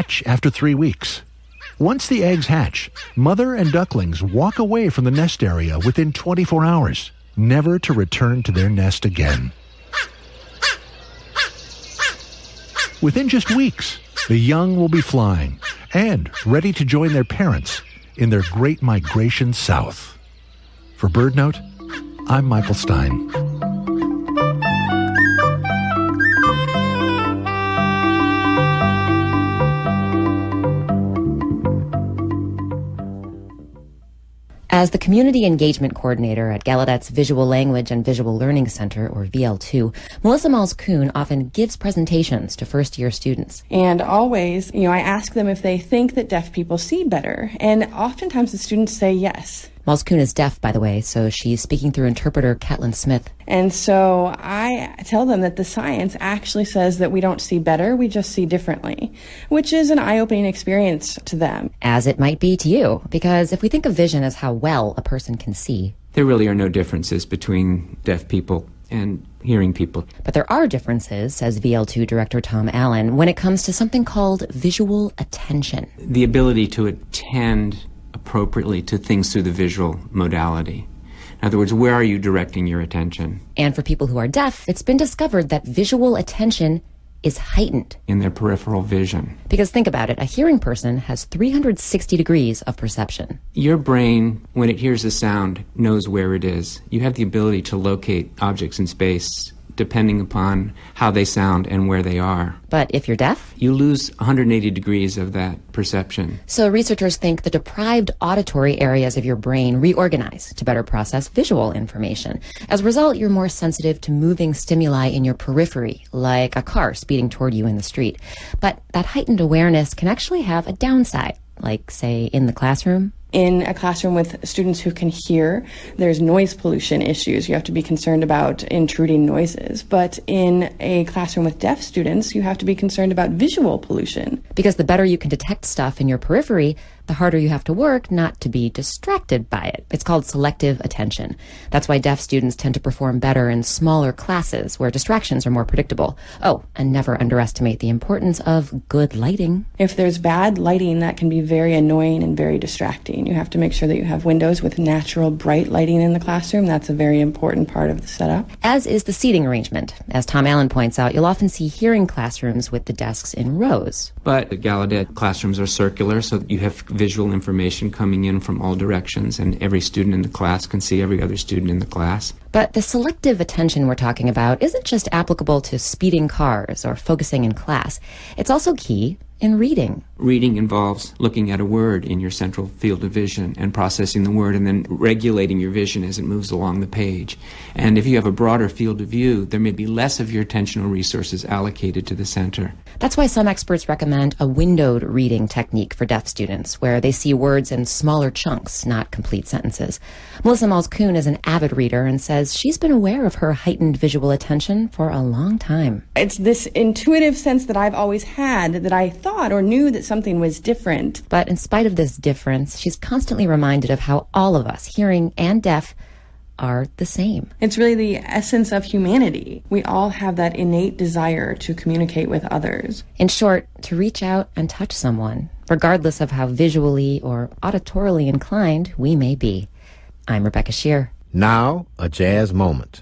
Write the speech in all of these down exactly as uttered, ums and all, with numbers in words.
hatch after three weeks. Once the eggs hatch, mother and ducklings walk away from the nest area within twenty-four hours, never to return to their nest again. Within just weeks, the young will be flying and ready to join their parents in their great migration south. For BirdNote, I'm Michael Stein. As the Community Engagement Coordinator at Gallaudet's Visual Language and Visual Learning Center, or V L two, Melissa Malls-Kuhn often gives presentations to first-year students. And always, you know, I ask them if they think that deaf people see better, and oftentimes the students say yes. Malls-Kuhn is deaf, by the way, so she's speaking through interpreter Catlin Smith. And so I tell them that the science actually says that we don't see better, we just see differently, which is an eye-opening experience to them. As it might be to you, because if we think of vision as how well a person can see, there really are no differences between deaf people and hearing people. But there are differences, says V L two Director Tom Allen, when it comes to something called visual attention. The ability to attend appropriately to things through the visual modality. In other words, where are you directing your attention? And for people who are deaf, it's been discovered that visual attention is heightened in their peripheral vision. Because think about it, a hearing person has three hundred sixty degrees of perception. Your brain, when it hears a sound, knows where it is. You have the ability to locate objects in space depending upon how they sound and where they are. But if you're deaf, you lose one hundred eighty degrees of that perception. So researchers think the deprived auditory areas of your brain reorganize to better process visual information. As a result, you're more sensitive to moving stimuli in your periphery, like a car speeding toward you in the street. But that heightened awareness can actually have a downside, like, say, in the classroom. In a classroom with students who can hear, there's noise pollution issues. You have to be concerned about intruding noises. But in a classroom with deaf students, you have to be concerned about visual pollution. Because the better you can detect stuff in your periphery, the harder you have to work not to be distracted by it. It's called selective attention. That's why deaf students tend to perform better in smaller classes where distractions are more predictable. Oh, and never underestimate the importance of good lighting. If there's bad lighting, that can be very annoying and very distracting. You have to make sure that you have windows with natural bright lighting in the classroom. That's a very important part of the setup. As is the seating arrangement. As Tom Allen points out, you'll often see hearing classrooms with the desks in rows. But at Gallaudet, classrooms are circular, so you have visual information coming in from all directions, and every student in the class can see every other student in the class. But the selective attention we're talking about isn't just applicable to speeding cars or focusing in class. It's also key in reading. Reading involves looking at a word in your central field of vision and processing the word and then regulating your vision as it moves along the page. And if you have a broader field of view, there may be less of your attentional resources allocated to the center. That's why some experts recommend a windowed reading technique for deaf students, where they see words in smaller chunks, not complete sentences. Melissa Malls-Kuhn is an avid reader and says she's been aware of her heightened visual attention for a long time. It's this intuitive sense that I've always had, that I thought or knew that something was different. But in spite of this difference, she's constantly reminded of how all of us, hearing and deaf, are the same. It's really the essence of humanity. We all have that innate desire to communicate with others. In short, to reach out and touch someone, regardless of how visually or auditorily inclined we may be. I'm Rebecca Shear. Now, a jazz moment.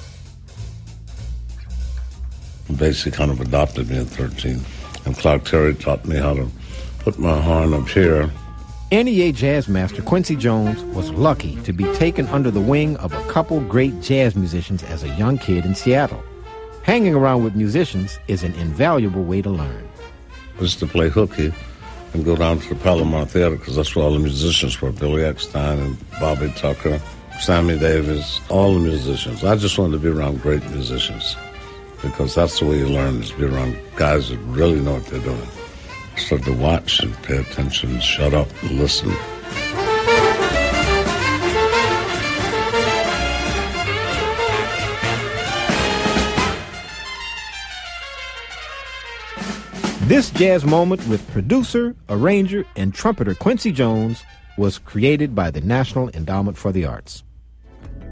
Basically kind of adopted me at thirteen. And Clark Terry taught me how to put my horn up here. N E A jazz master Quincy Jones was lucky to be taken under the wing of a couple great jazz musicians as a young kid in Seattle. Hanging around with musicians is an invaluable way to learn. I used to play hooky and go down to the Palomar Theater because that's where all the musicians were, Billy Eckstine and Bobby Tucker, Sammy Davis, all the musicians. I just wanted to be around great musicians because that's the way you learn, is be around guys that really know what they're doing. I started to watch and pay attention and shut up and listen. This jazz moment with producer, arranger, and trumpeter Quincy Jones was created by the National Endowment for the Arts.